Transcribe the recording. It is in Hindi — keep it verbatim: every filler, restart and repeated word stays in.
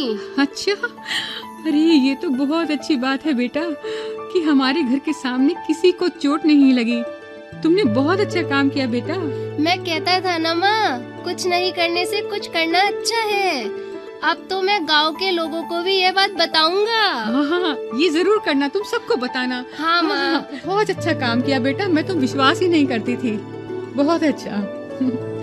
अच्छा, अरे ये तो बहुत अच्छी बात है बेटा कि हमारे घर के सामने किसी को चोट नहीं लगी। तुमने बहुत अच्छा काम किया बेटा। मैं कहता था ना माँ, कुछ नहीं करने से कुछ करना अच्छा है। अब तो मैं गांव के लोगों को भी ये बात बताऊंगा। हाँ हाँ, ये जरूर करना, तुम सबको बताना। हाँ माँ। बहुत अच्छा काम किया बेटा, मैं तो विश्वास ही नहीं करती थी। बहुत अच्छा।